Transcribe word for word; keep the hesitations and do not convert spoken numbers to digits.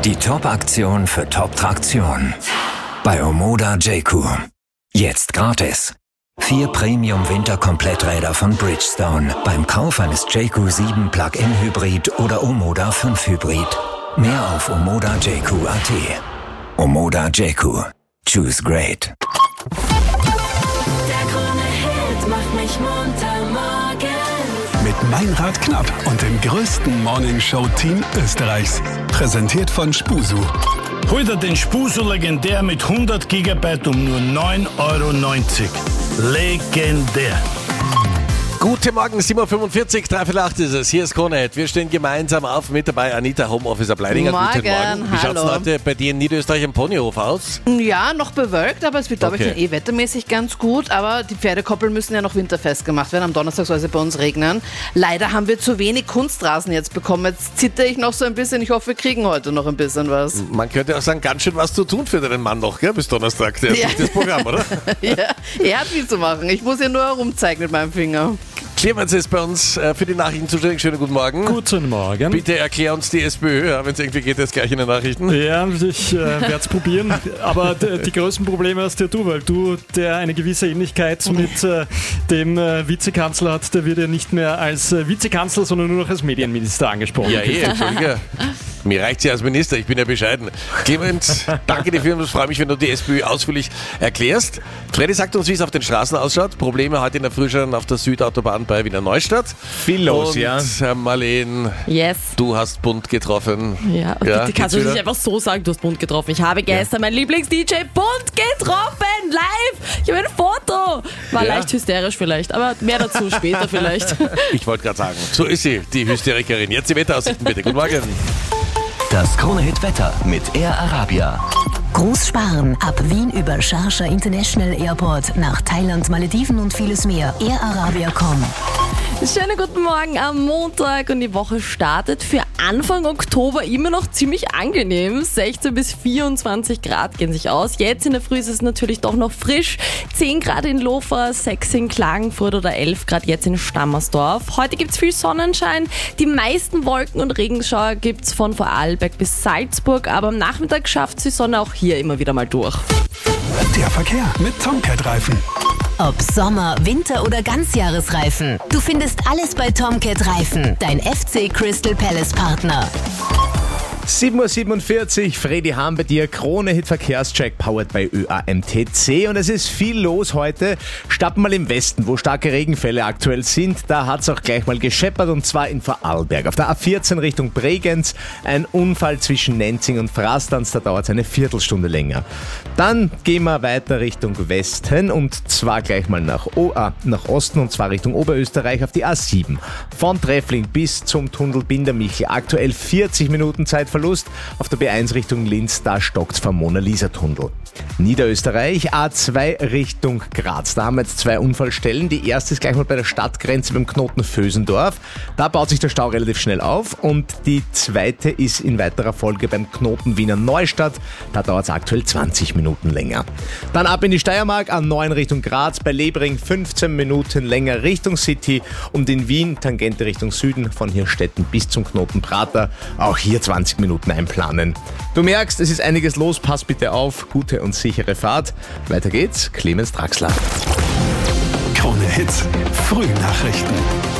Die Top-Aktion für Top-Traktion. Bei Omoda J-Q. Jetzt gratis. Vier Premium-Winter-Kompletträder von Bridgestone. Beim Kauf eines J Q sieben Plug-in Hybrid oder Omoda fünf Hybrid. Mehr auf omoda j q punkt a t. Omoda J-Q. Choose great. Der Krone-Hit macht mich munter morgens. Mit Meinrad Knapp und dem größten Morningshow-Team Österreichs. Präsentiert von Spusu. Hol dir den Spusu legendär mit hundert Gigabyte um nur neun Euro neunzig. Legendär. Guten Morgen, sieben Uhr fünfundvierzig, dreiviertel acht ist es. Hier ist Krone. Wir stehen gemeinsam auf, mit dabei Anita, Homeofficer Bleidinger. Morgen, Guten Morgen. Wie schaut es heute bei dir in Niederösterreich im Ponyhof aus? Ja, noch bewölkt, aber es wird, glaube Okay. ich, schon eh wettermäßig ganz gut. Aber die Pferdekoppel müssen ja noch winterfest gemacht werden. Am Donnerstag soll es ja bei uns regnen. Leider haben wir zu wenig Kunstrasen jetzt bekommen. Jetzt zittere ich noch so ein bisschen. Ich hoffe, wir kriegen heute noch ein bisschen was. Man könnte auch sagen, ganz schön was zu tun für deinen Mann noch, gell, bis Donnerstag. Der Ja. ist das Programm, oder? Ja, er hat viel zu machen. Ich muss ja nur herumzeigen mit meinem Finger. Clemens ist bei uns äh, für die Nachrichten zuständig. Schönen guten Morgen. Guten Morgen. Bitte erklär uns die SPÖ, ja, wenn es irgendwie geht, jetzt gleich in den Nachrichten. Ja, ich äh, werde es probieren, aber d- die größten Probleme hast ja du, weil du, der eine gewisse Ähnlichkeit mit äh, dem äh, Vizekanzler hat, der wird ja nicht mehr als äh, Vizekanzler, sondern nur noch als Medienminister angesprochen. Ja, eh, Entschuldige. Mir reicht ja als Minister, ich bin ja bescheiden. Clemens, danke dir vielmals, freue mich, wenn du die SPÖ ausführlich erklärst. Freddy sagt uns, wie es auf den Straßen ausschaut. Probleme heute in der Früh schon auf der Südautobahn bei Wiener Neustadt. Viel los, und, ja. äh, Marleen, Yes. du hast bunt getroffen. Ja, und Ja, die kannst du geht's nicht wieder? einfach so sagen, du hast bunt getroffen. Ich habe gestern mein Lieblings-D J bunt getroffen, live. Ich habe ein Foto. War Ja. leicht hysterisch vielleicht, aber mehr dazu später vielleicht. Ich wollte gerade sagen, so ist sie, die Hysterikerin. Jetzt die Wetteraussichten bitte. Guten Morgen. Das Krone-Hit-Wetter mit Air Arabia. Großsparen ab Wien über Sharjah International Airport nach Thailand, Malediven und vieles mehr. Air Arabia Punkt com. Schönen guten Morgen am Montag und die Woche startet für Anfang Oktober immer noch ziemlich angenehm. sechzehn bis vierundzwanzig Grad gehen sich aus. Jetzt in der Früh ist es natürlich doch noch frisch. zehn Grad in Lofa, sechs in Klagenfurt oder elf Grad jetzt in Stammersdorf. Heute gibt es viel Sonnenschein. Die meisten Wolken- und Regenschauer gibt es von Vorarlberg bis Salzburg. Aber am Nachmittag schafft die Sonne auch hier immer wieder mal durch. Der Verkehr mit Tomcat-Reifen. Ob Sommer, Winter oder Ganzjahresreifen. Du findest alles bei Tomcat Reifen, dein F C Crystal Palace Partner. sieben Uhr siebenundvierzig, Freddy Hahn bei dir, Krone-Hit Verkehrscheck, powered by Ö A M T C. Und es ist viel los heute. Starten mal im Westen, wo starke Regenfälle aktuell sind. Da hat es auch gleich mal gescheppert, und zwar in Vorarlberg. Auf der A vierzehn Richtung Bregenz, ein Unfall zwischen Nenzing und Frastanz, da dauert es eine Viertelstunde länger. Dann gehen wir weiter Richtung Westen, und zwar gleich mal nach, o- ah, nach Osten, und zwar Richtung Oberösterreich auf die A sieben. Von Treffling bis zum Tunnel Bindermichel. Aktuell vierzig Minuten Zeitverlust. Auf der B eins Richtung Linz, da stockt's vom Mona-Lisa-Tunnel. Niederösterreich, A zwei Richtung Graz. Da haben wir jetzt zwei Unfallstellen. Die erste ist gleich mal bei der Stadtgrenze beim Knoten Vösendorf. Da baut sich der Stau relativ schnell auf. Und die zweite ist in weiterer Folge beim Knoten Wiener Neustadt. Da dauert es aktuell zwanzig Minuten länger. Dann ab in die Steiermark, A neun Richtung Graz. Bei Lebring fünfzehn Minuten länger Richtung City. Und in Wien, Tangente Richtung Süden, von Hirstetten bis zum Knoten Prater. Auch hier zwanzig Minuten einplanen. Du merkst, es ist einiges los. Pass bitte auf. Gute und sichere Fahrt. Weiter geht's. Clemens Draxler. Krone-Hit Frühnachrichten.